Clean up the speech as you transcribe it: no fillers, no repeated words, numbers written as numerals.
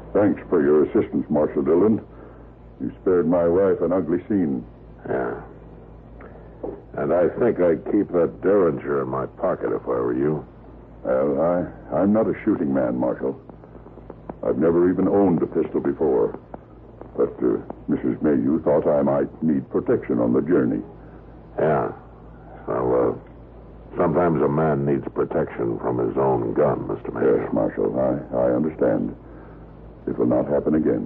Thanks for your assistance, Marshal Dillon. You spared my wife an ugly scene. Yeah. And I think I'd keep that Derringer in my pocket if I were you. Well, I'm not a shooting man, Marshal. I've never even owned a pistol before. But Mrs. Mayhew thought I might need protection on the journey. Yeah. Well, sometimes a man needs protection from his own gun, Mr. Mayhew. Yes, Marshal, I understand. It will not happen again.